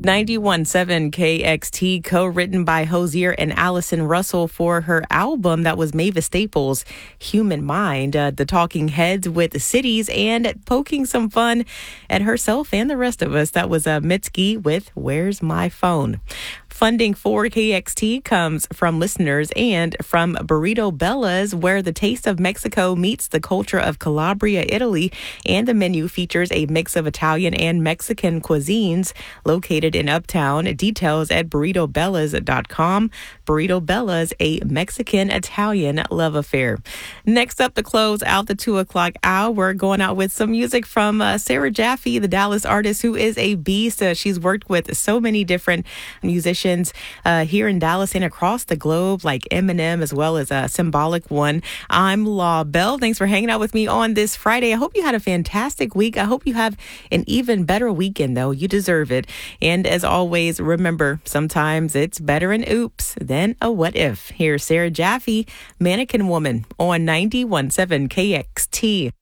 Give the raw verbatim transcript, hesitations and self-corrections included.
ninety-one point seven K X T, co-written by Hozier and Allison Russell for her album that was Mavis Staples' Human Mind. Uh, the Talking Heads with Cities, and poking some fun at herself and the rest of us. That was uh, Mitski with Where's My Phone? Funding for K X T comes from listeners and from Burrito Bella's, where the taste of Mexico meets the culture of Calabria, Italy, and the menu features a mix of Italian and Mexican cuisines. Located in Uptown. Details at burrito bellas dot com. Burrito Bella's, a Mexican-Italian love affair. Next up, to close out the two o'clock hour, we're going out with some music from uh, Sarah Jaffe, the Dallas artist who is a beast. Uh, she's worked with so many different musicians uh, here in Dallas and across the globe, like Eminem, as well as a Symbolic One. I'm Law Bell. Thanks for hanging out with me on this Friday. I hope you had a fantastic week. I hope you have an even better weekend, though. You deserve it. And as always, remember, sometimes it's better an oops than a what if. Here's Sarah Jaffe, Mannequin Woman, on ninety-one point seven K X T.